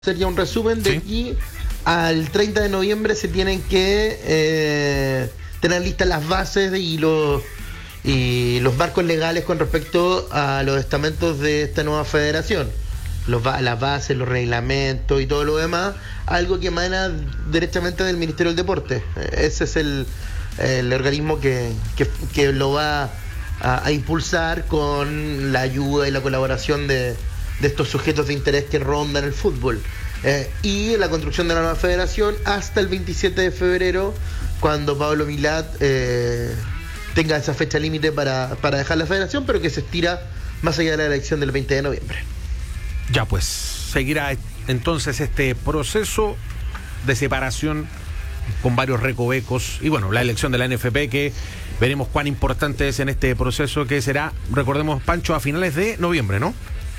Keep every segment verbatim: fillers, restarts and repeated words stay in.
Sería un resumen de Sí. aquí al treinta de noviembre se tienen que eh, tener listas las bases y los y los marcos legales con respecto a los estamentos de esta nueva federación, los ba- las bases, los reglamentos y todo lo demás, algo que emana directamente del Ministerio del Deporte. Eh, Ese es el, el organismo que, que, que lo va a, a impulsar con la ayuda y la colaboración de de estos sujetos de interés que rondan el fútbol. Eh, y la construcción de la nueva federación hasta el veintisiete de febrero, cuando Pablo Milat eh, tenga esa fecha límite para, para dejar la federación, pero que se estira más allá de la elección del veinte de noviembre. Ya pues, seguirá entonces este proceso de separación con varios recovecos y bueno, la elección de la N F P, que veremos cuán importante es en este proceso, que será, recordemos, Pancho, a finales de noviembre, ¿no?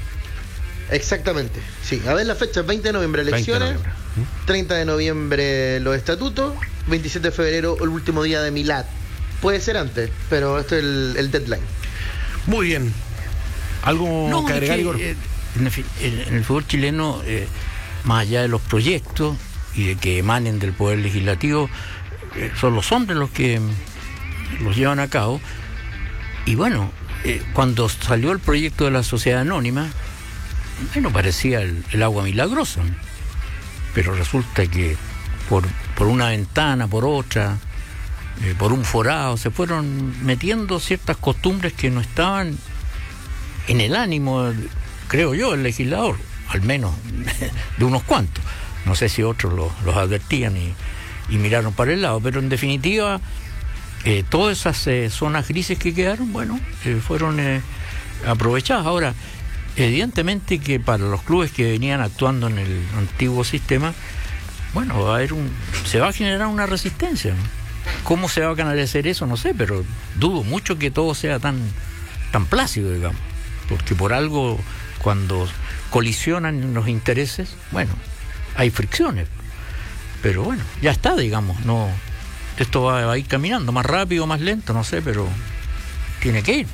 Exactamente, sí. A ver la fecha, veinte de noviembre elecciones, veinte de noviembre. treinta de noviembre los estatutos, veintisiete de febrero el último día de Milat. Puede ser antes, pero este es el, el deadline. Muy bien. ¿Algo No, que es agregar, que, Igor? eh, en, el, fi- en- en el fútbol chileno, eh, más allá de los proyectos y de que emanen del Poder Legislativo, eh, son los hombres los que mm, los llevan a cabo. Y bueno, eh, cuando salió el proyecto de la sociedad anónima, bueno, parecía el, el agua milagrosa, ¿no? Pero resulta que por, por una ventana, por otra, eh, por un forado, se fueron metiendo ciertas costumbres que no estaban en el ánimo, creo yo, del legislador, al menos de unos cuantos. No sé si otros los, los advertían y, y miraron para el lado, pero en definitiva, eh, todas esas eh, zonas grises que quedaron, bueno, eh, fueron eh, aprovechadas. Ahora, evidentemente que para los clubes que venían actuando en el antiguo sistema, bueno, va a haber un, se va a generar una resistencia, ¿no? ¿Cómo se va a canalizar eso? No sé, pero dudo mucho que todo sea tan, tan plácido, digamos. Porque por algo, cuando colisionan los intereses, bueno, hay fricciones. Pero bueno, ya está, digamos, no, esto va, va a ir caminando, más rápido, más lento, no sé, pero tiene que ir.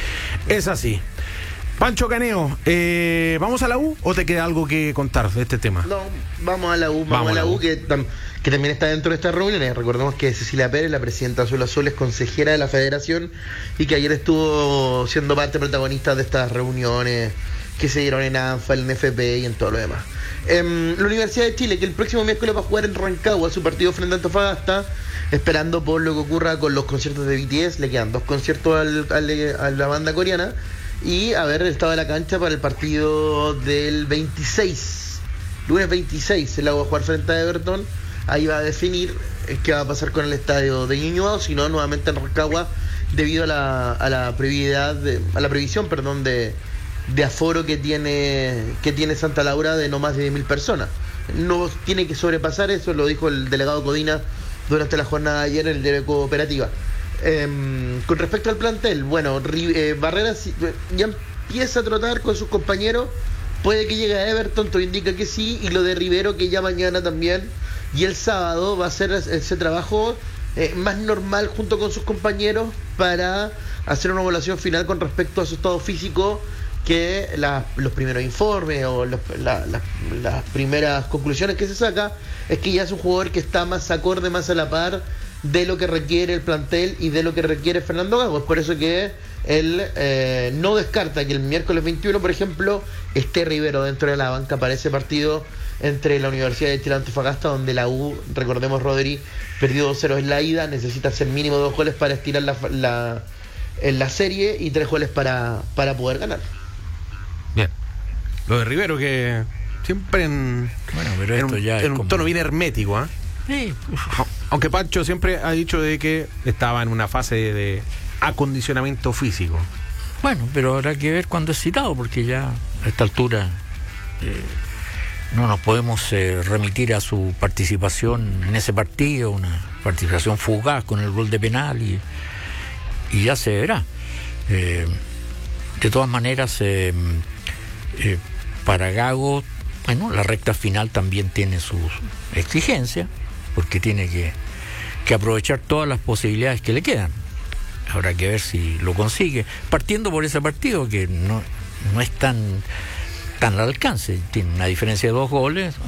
Es así. Pancho Caneo, eh, ¿vamos a la U o te queda algo que contar de este tema? No, vamos a la U, vamos, Vamos a la a la U, U. que, tam- que también está dentro de estas reuniones. Recordemos que Cecilia Pérez, la presidenta Azul Azul, es consejera de la federación y que ayer estuvo siendo parte protagonista de estas reuniones que se dieron en ANFA, en N F P y en todo lo demás. Em, la Universidad de Chile, que el próximo miércoles va a jugar en Rancagua su partido frente a Antofagasta, esperando por lo que ocurra con los conciertos de B T S. Le quedan dos conciertos al- al- a la banda coreana y a ver el estado de la cancha para el partido del veintiséis, lunes veintiséis. El agua va a jugar frente a Everton. Ahí va a definir eh, qué va a pasar con el estadio de Ñuñoa, si no, nuevamente en Rancagua, debido a la, a la previsión, de, a la previsión, perdón, de, de aforo que tiene que tiene Santa Laura de no más de diez mil personas. No tiene que sobrepasar eso, lo dijo el delegado Codina durante la jornada de ayer en el diario Cooperativa. Eh, con respecto al plantel, bueno, Ri- eh, Barrera si- ya empieza a trotar con sus compañeros, puede que llegue a Everton, todo indica que sí, y lo de Rivero, que ya mañana también y el sábado va a hacer ese trabajo eh, más normal junto con sus compañeros para hacer una evaluación final con respecto a su estado físico, que la- los primeros informes o los- la- la- las primeras conclusiones que se saca es que ya es un jugador que está más acorde, más a la par de lo que requiere el plantel y de lo que requiere Fernando Gago. Es por eso que él eh, no descarta que el miércoles veintiuno, por ejemplo, esté Rivero dentro de la banca para ese partido entre la Universidad de Chile y Antofagasta, donde la U, recordemos, Rodri, perdió dos cero en la ida, necesita hacer mínimo dos goles para estirar la, la, en la serie y tres goles para, para poder ganar. Bien. Lo de Rivero, que siempre en, Bueno, pero en esto un, ya es en un como- tono bien hermético, ¿ah? Sí, Aunque Pancho siempre ha dicho de que estaba en una fase de, de acondicionamiento físico. bueno, pero habrá que ver cuándo es citado, porque ya a esta altura eh, no nos podemos eh, remitir a su participación en ese partido, una participación fugaz con el gol de penal y, y ya se verá. Eh, de todas maneras, eh, eh, para Gago, bueno, la recta final también tiene sus exigencias, porque tiene que, que aprovechar todas las posibilidades que le quedan. Habrá que ver si lo consigue, partiendo por ese partido que no, no es tan están al alcance. Tienen una diferencia de dos goles,